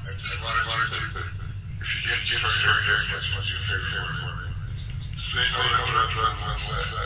I just wanted you to, if you get started, what's your favorite word? Say no to what I've done once.